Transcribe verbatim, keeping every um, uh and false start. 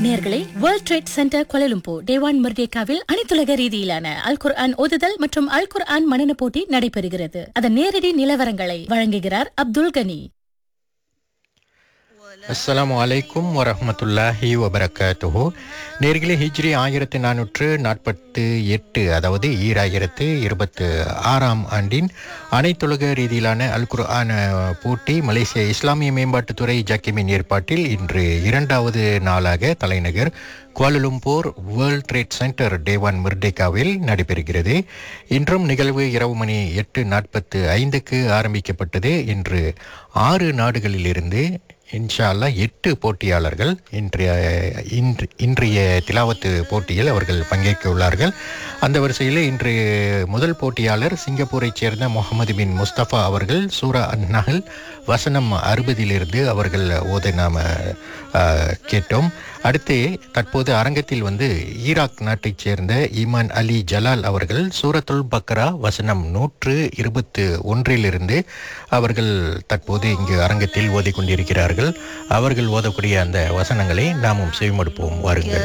நேயர்களே, world trade centre Kuala Lumpur டேவான் மிர்டேக்காவில் அனைத்துலக ரீதியிலான அல் குர்ஆன் ஓதுதல் மற்றும் அல் குர்ஆன் மனன போட்டி நடைபெறுகிறது. அதன் நேரடி நிலவரங்களை வழங்குகிறார் அப்துல் கனி. அஸ்ஸலாமு அலைக்கும் வரஹ்மத்துல்லாஹி வபரகாத்துஹு. நேர்களே, ஹிஜ்ரி ஆயிரத்தி நானூற்று நாற்பத்து எட்டு, அதாவது ஈராயிரத்து இருபத்து ஆறாம் ஆண்டின் அனைத்துலக ரீதியிலான அல் குர்ஆன் போட்டி மலேசிய இஸ்லாமிய மேம்பாட்டுத்துறை ஜக்கிமின் ஏற்பாட்டில் இன்று இரண்டாவது நாளாக தலைநகர் குவாலலும்பூர் வேர்ல்ட் ட்ரேட் சென்டர் டேவான் மிர்டேக்காவில் நடைபெறுகிறது. இன்றும் நிகழ்வு இரவு மணி எட்டு நாற்பத்து ஐந்துக்கு ஆரம்பிக்கப்பட்டது. இன்று ஆறு நாடுகளிலிருந்து இன்ஷா அல்லாஹ் எட்டு போட்டியாளர்கள் இன்றைய இன்று இன்றைய திலாவத்து போட்டியில் அவர்கள் பங்கேற்க உள்ளார்கள். அந்த வரிசையில் இன்று முதல் போட்டியாளர் சிங்கப்பூரைச் சேர்ந்த முகமது பின் முஸ்தபா அவர்கள் சூரா அன்-நஹல் வசனம் அறுபதிலிருந்து அவர்கள் ஓத நாம் கேட்டோம். அடுத்து தற்போது அரங்கத்தில் வந்து ஈராக் நாட்டைச் சேர்ந்த ஈமான் அலி ஜலால் அவர்கள் சூரத்துல் பக்ரா வசனம் நூற்று இருபத்து ஒன்றிலிருந்து அவர்கள் தற்போது இங்கு அரங்கத்தில் ஓதிக் கொண்டிருக்கிறார்கள். அவர்கள் ஓதக்கூடிய அந்த வசனங்களை நாமும் செவிமடுப்போம் வாருங்கள்.